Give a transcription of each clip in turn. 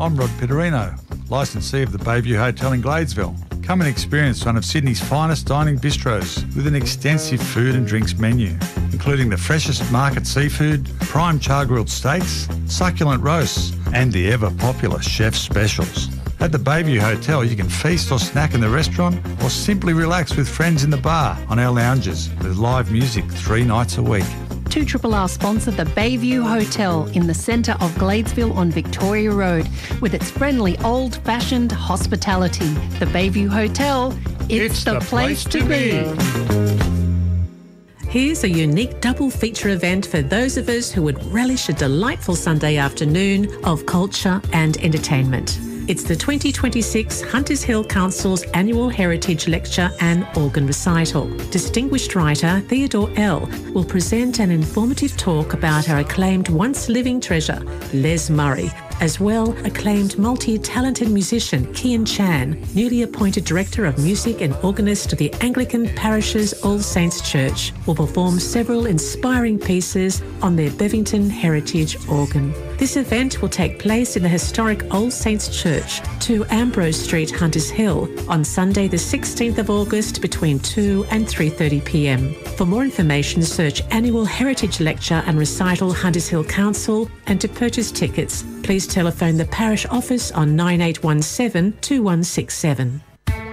I'm Rod Pitterino, licensee of the Bayview Hotel in Gladesville. Come and experience one of Sydney's finest dining bistros with an extensive food and drinks menu, including the freshest market seafood, prime char-grilled steaks, succulent roasts, and the ever-popular chef's specials. At the Bayview Hotel, you can feast or snack in the restaurant or simply relax with friends in the bar on our lounges with live music 3 nights a week. 2RRR sponsor the Bayview Hotel in the centre of Gladesville on Victoria Road with its friendly old-fashioned hospitality. The Bayview Hotel, it's the place to be. Here's a unique double feature event for those of us who would relish a delightful Sunday afternoon of culture and entertainment. It's the 2026 Hunters Hill Council's annual Heritage Lecture and Organ Recital. Distinguished writer Theodore L. will present an informative talk about our acclaimed once-living treasure, Les Murray. As well, acclaimed multi-talented musician Kian Chan, newly appointed Director of Music and Organist of the Anglican Parish's All Saints Church, will perform several inspiring pieces on their Bevington heritage organ. This event will take place in the historic All Saints Church, 2 Ambrose Street, Hunters Hill, on Sunday the 16th of August between 2 and 3:30 p.m. For more information, search Annual Heritage Lecture and Recital Hunters Hill Council, and to purchase tickets, please telephone the parish office on 9817 2167.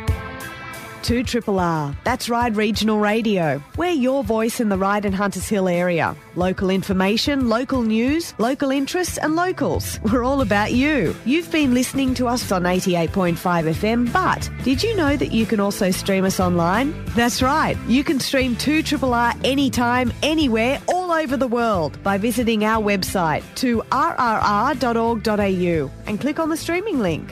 2RRR, that's Ryde Regional Radio. We're your voice in the Ryde and Hunters Hill area. Local information, local news, local interests and locals. We're all about you. You've been listening to us on 88.5 FM, but did you know that you can also stream us online? That's right, you can stream 2RRR anytime, anywhere, all over the world by visiting our website 2rrr.org.au and click on the streaming link.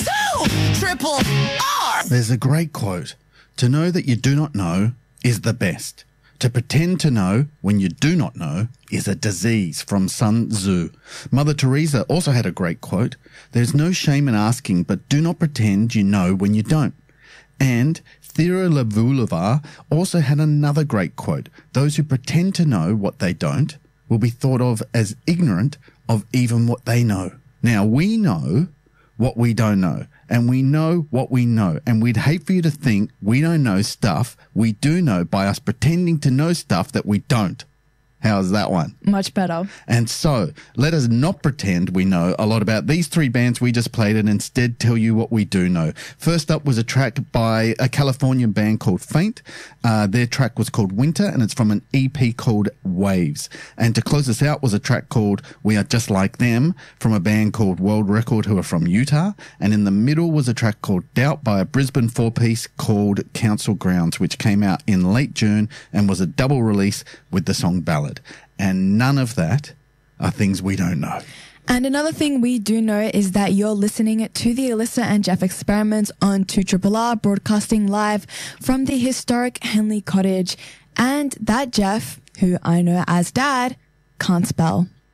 2RRR! There's a great quote. To know that you do not know is the best. To pretend to know when you do not know is a disease, from Sun Tzu. Mother Teresa also had a great quote. There's no shame in asking, but do not pretend you know when you don't. And Thera Levulova also had another great quote. Those who pretend to know what they don't will be thought of as ignorant of even what they know. Now, we know what we don't know, and we know what we know, and we'd hate for you to think we don't know stuff we do know by us pretending to know stuff that we don't. How's that one? Much better. And so, let us not pretend we know a lot about these 3 bands we just played and instead tell you what we do know. First up was a track by a Californian band called Faint. Their track was called Winter, and it's from an EP called Waves. And to close us out was a track called We Are Just Like Them from a band called World Record, who are from Utah. And in the middle was a track called Doubt by a Brisbane 4-piece called Council Grounds, which came out in late June and was a double release with the song Ballad. And none of that are things we don't know. And another thing we do know is that you're listening to the Alyssa and Jeff Experiments on 2RRR, broadcasting live from the historic Henley Cottage. And that Jeff, who I know as Dad, can't spell.